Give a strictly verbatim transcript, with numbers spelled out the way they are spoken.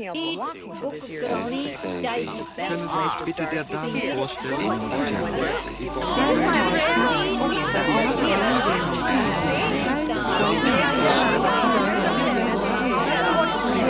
available walking to this year's music. Können Sie sich bitte der Dame vorstellen?